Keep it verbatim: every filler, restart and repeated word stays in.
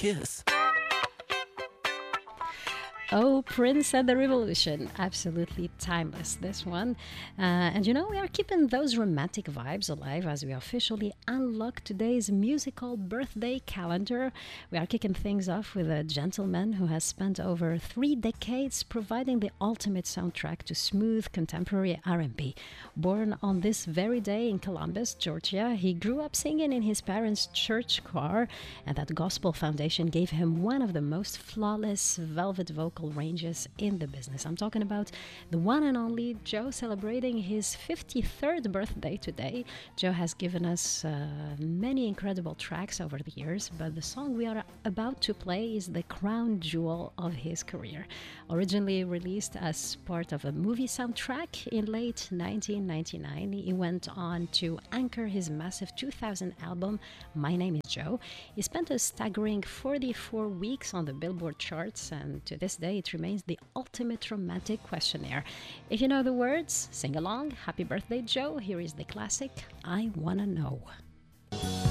kiss. Oh, Prince and the Revolution. Absolutely timeless, this one. Uh, and you know, we are keeping those romantic vibes alive as we officially unlock today's musical birthday calendar. We are kicking things off with a gentleman who has spent over three decades providing the ultimate soundtrack to smooth contemporary R and B. Born on this very day in Columbus, Georgia, he grew up singing in his parents' church choir, and that gospel foundation gave him one of the most flawless velvet vocal ranges in the business. I'm talking about the one and only Joe, celebrating his fifty-third birthday today. Joe has given us uh, many incredible tracks over the years, but the song we are about to play is the crown jewel of his career. Originally released as part of a movie soundtrack in late nineteen ninety-nine, he went on to anchor his massive two thousand album, My Name is Joe. He spent a staggering forty-four weeks on the Billboard charts, and to this day it remains the ultimate romantic questionnaire. If you know the words, sing along. Happy birthday, Joe. Here is the classic, I Wanna Know.